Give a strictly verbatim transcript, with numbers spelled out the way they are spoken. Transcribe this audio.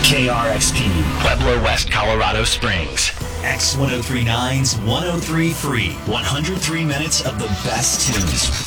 K R X P, Pueblo, West Colorado Springs. X ten thirty-nine's one oh three Free. one hundred three minutes of the best tunes.